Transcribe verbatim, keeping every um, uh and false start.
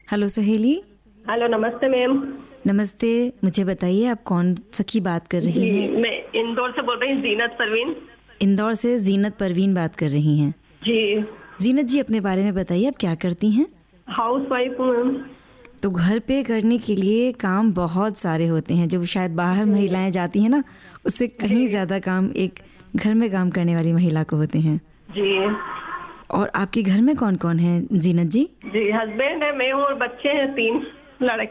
Hello सहेली। Hello, नमस्ते ma'am. नमस्ते। मुझे बताइए आप कौन सखी बात कर रही हैं? मैं इंदौर से बोल रही हूँ, जीनत परवीन। इंदौर से जीनत परवीन बात कर रही हैं? जी। जीनत जी, अपने बारे में बताइए, आप क्या करती हैं? हाउस वाइफ हूँ मैम। तो घर पे करने के लिए काम बहुत सारे होते हैं, जो शायद बाहर महिलाएं जाती हैं ना, उससे कहीं ज़्यादा काम एक घर में काम करने वाली महिला को होते हैं। जी। और आपके घर में कौन कौन है जीनत जी? जी, हस्बैंड है, मैं हूँ और बच्चे हैं तीन लड़के।